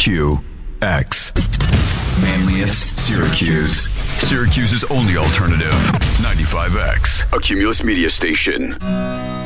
QX. Manlius, Syracuse. Syracuse's only alternative. 95X, a Cumulus media station.